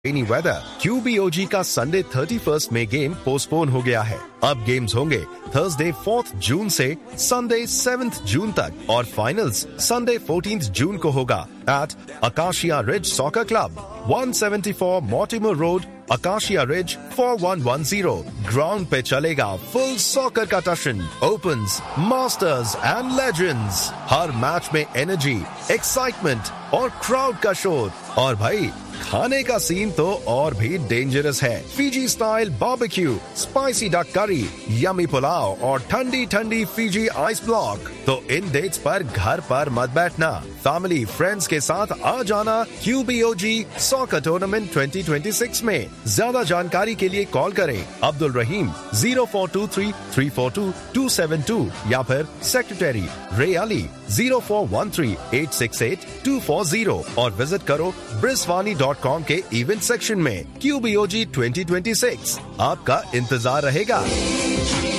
Rainy weather, QBOG का Sunday 31 में game postpone हो गया है। अब गेम्स होंगे थर्सडे 4 जून से संडे 7 जून तक और फाइनल्स संडे 14 जून को होगा eight acacia ridge soccer club, 174 Mortimer road, acacia ridge 4110। Ground पे चलेगा फुल सॉकर का टशन, opens, masters and legends. Her match में एनर्जी, एक्साइटमेंट और क्राउड का शोर। और भाई खाने का सीन तो और भी डेंजरस है। Fiji style barbecue, spicy duck करी, यमी पुलाव और ठंडी ठंडी फीजी आइस ब्लॉक। तो इन डेट्स पर घर पर मत बैठना, फैमिली फ्रेंड्स के साथ आ जाना QBOG सॉकर टूर्नामेंट 2026 में। ज्यादा जानकारी के लिए कॉल करें अब्दुल रहीम 0423 342 272 या फिर सेक्रेटरी रे अली 0413 868 240 और विजिट करो briswani.com के इवेंट सेक्शन में। QBOG 2026 आपका इंतजार रहेगा।